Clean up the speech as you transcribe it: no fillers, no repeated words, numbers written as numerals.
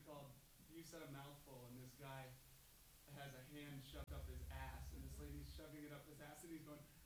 called You Said a Mouthful, and this guy has a hand shoved up his ass, and this lady's shoving it up his ass, and he's going,